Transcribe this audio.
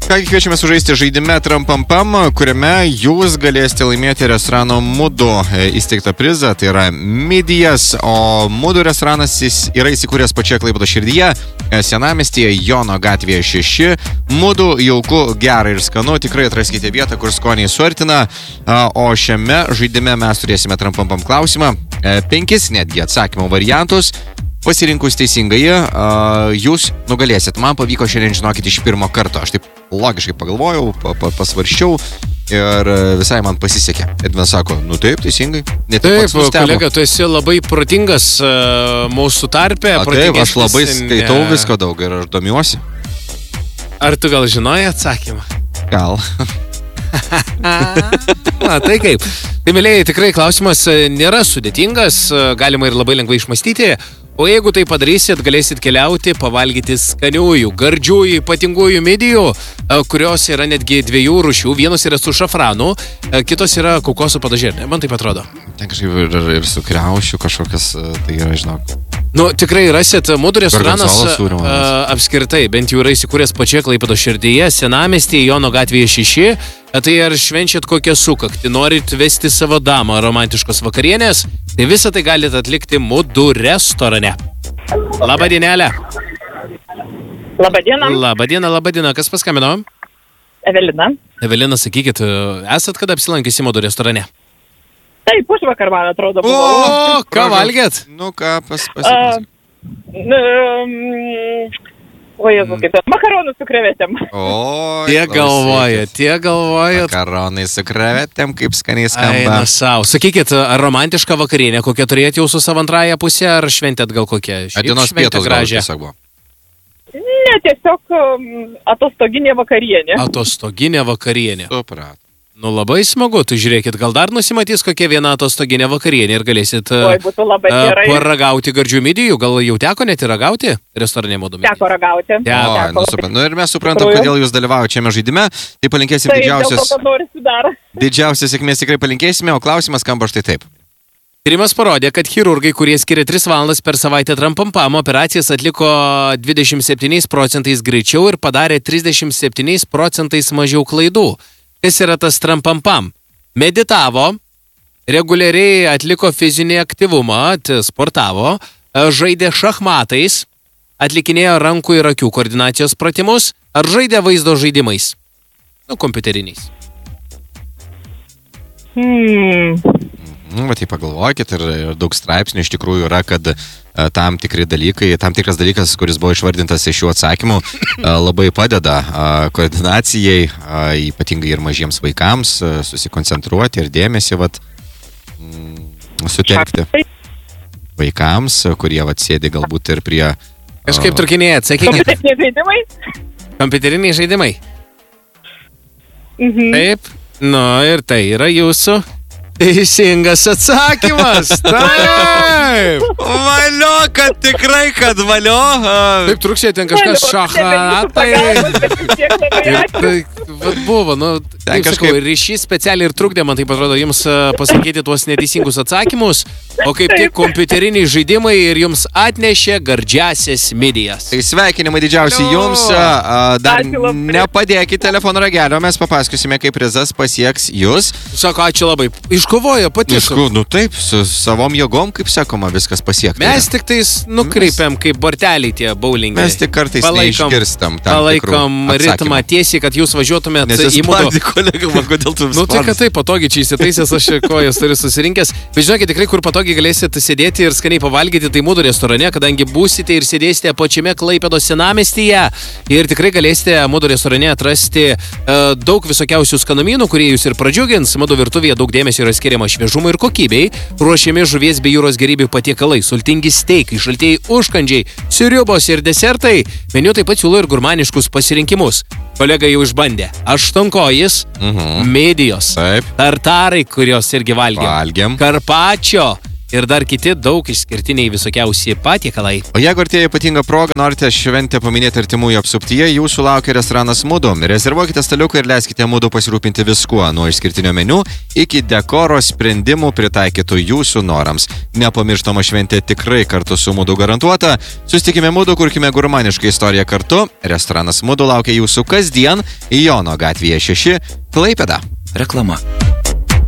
Kągi kviečiame sužaisti žaidime Trampampam, kuriame jūs galėsite laimėti restorano Mudu įsteigtą prizą, tai yra Midijas, o Mudu restoranas yra įsikūręs pačioje Klaipėdos širdyje, Senamiestyje, Jono gatvėje 6. Mudu jauku, gera ir skanu, tikrai atraskite vietą, kur skoniai suartina, o šiame žaidime mes turėsime Trampampam klausimą, 5 netgi atsakymų variantus. Pasirinkus teisingai, jūs nugalėsit. Man pavyko šiandien, žinokit, iš pirmo karto. Aš taip logiškai pagalvojau, pasvarščiau ir visai man pasisekė. Edvin sako, nu taip, teisingai. Taip, kolega, tu esi labai protingas mūsų tarpe. Taip, aš labai skaitau visko daug ir aš domiuosi. Ar tu gal žinojai atsakymą? Gal. Na, tai kaip. Tai, mėlėjai, tikrai klausimas nėra sudėtingas, galima ir labai lengvai išmąstyti. O jeigu tai padarysit, galėsit keliauti, pavalgyti skaniųjų, gardžiųjų, ypatingųjų midijų, kurios yra netgi 2 rūšių. Vienos yra su šafranu, kitos yra kokoso padaže. Man taip atrodo. Ten kažkaip ir su kriaušiu kažkokias, tai yra, žinok. Nu, tikrai rasit, Mudu restoranas apskritai, bent jau yra įsikūręs pačioje Klaipėdos širdyje, Senamiestyje, Jono gatvėje 6. Tai ar švenčiat kokią sukaktį, norit vesti savo damą romantiškos vakarienės, tai visą tai galite atlikti Mudu restorane. Labadienelė. Labadiena. Labadiena. Kas paskambino? Evelina. Evelina, sakykit, esat kada apsilankiusi Mudu restorane? Taip, užvakar, man atrodo, buvo. O, ką valgėt? Nu, ką pasipasakys. O, jėzu, kaip makaronų su krevetėm. O, Tiek galvojat. Makaronai su krevetėm, kaip skaniai skamba. Eina sau. Sakykit, ar romantišką vakarienę kokią turėjot jau su savo antrąją pusę, ar šventėt gal kokią? Dienos pietos gražią. Tiesiog buvo. Ne, tiesiog atostoginė vakarienė. Suprat. Nu, labai smagu, tu žiūrėkit, gal dar nusimatys kokia viena atostoginė vakarienė ir galėsit paragauti gardžių midijų, gal jau teko net ir ragauti restorane Mudu midijų? Teko ragauti. Nu ir mes suprantam, kodėl jūs dalyvaujate šiame žaidime, tai palinkėsim didžiausios sėkmės tikrai palinkėsime, o klausimas skamba štai taip. Tyrimas parodė, kad chirurgai, kurie skiria 3 valandas per savaitę Trampampam, operacijas atliko 27% greičiau ir padarė 37% mažiau klaidų. Kas yra tas Trampampam? Meditavo, reguliariai atliko fizinį aktyvumą, sportavo, žaidė šachmatais, atlikinėjo rankų ir akių koordinacijos pratimus, ar žaidė vaizdo žaidimais? Nu, kompiuteriniais. Va, tai pagalvokit, ir daug straipsnių iš tikrųjų yra, kad tam tikras dalykas, kuris buvo išvardintas iš šių atsakymų, labai padeda koordinacijai, ypatingai ir mažiems vaikams, susikoncentruoti ir dėmesį sutelkti vaikams, kurie sėdi galbūt ir prie... Kažkaip trukinėjat, sakykite. Kompiuteriniai žaidimai? Kompiuteriniai žaidimai. Taip, nu ir tai yra jūsų teisingas atsakymas. Taip. Valio, kad tikrai, kad valio. Taip, trukščiai ten kažkas šachmatai. Vat buvo, nu, kaip sakau, ryšys specialiai ir trukdė, man taip atrodo, jums pasakyti tuos neteisingus atsakymus, o kaip tik kompiuteriniai žaidimai ir jums atnešė gardžiasias midijas. Tai sveikinimai didžiausi jums, dar nepadėkit telefono ragelio, mes papasakosime, kaip prizas pasieks jūs. Sako, ačiū labai. Iškovojo pati. Nu taip, su savom jėgom, kaip sakoma, viskas pasiekti. Mes tik tais nukreipiam kaip borteliai tie bowlingai. Mes tik kartais neišgirstam tam palaikom ritmą tiesiai, kad jūs važiuotumėt į Mudu. Kolega, kodėl tu Nu tai, kad taip, patogiai čia įsitaisęs, aš kojas turiu susirinkęs. Bet žinokit, tikrai, kur patogiai galėsite sėdėti ir skaniai pavalgyti, tai Mudu restorane, kadangi būsite ir sėdėsite pačiame Klaipėdos Senamiestyje. Ir tikrai galėsite Mudu restorane atrasti daug visokiausių skanumynų, kurie jūs ir pradžiugins. Mudu virtuvėje daug dėmesio yra skiriama šviežumui ir kokybei. Ruošiami žuvies bei jūros gėrybių patiekalai, sultingi steikai, šaltieji užkandžiai, sriubos ir desertai. Meniu taip pat siūlo ir gurmaniškus pasirinkimus. Kolega jau išbandė. Aštuonkojis, midijos, tartarai, kurios irgi valgėm. Karpačio, ir dar kiti daug išskirtiniai visokiausi patiekalai. O jeigu artėja ypatinga proga, norite šventę paminėti artimųjų apsuptyje, jūsų laukia restoranas Mudu. Rezervuokite staliuką ir leiskite Mudu pasirūpinti viskuo, nuo išskirtinio meniu iki dekoro sprendimų pritaikytų jūsų norams. Nepamirštama šventė tikrai kartu su Mudu garantuota. Susitikime Mudu, kurkime gurmanišką istoriją kartu. Restoranas Mudu laukia jūsų kasdien Jono gatvėje 6, Klaipėda. Reklama.